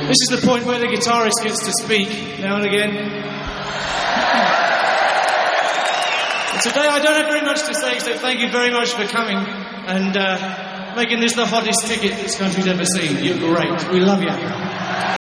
This is the point where the guitarist gets to speak now and again. Today I don't have very much to say, except thank you very much for coming and making this the hottest ticket this country's ever seen. You're great. We love you.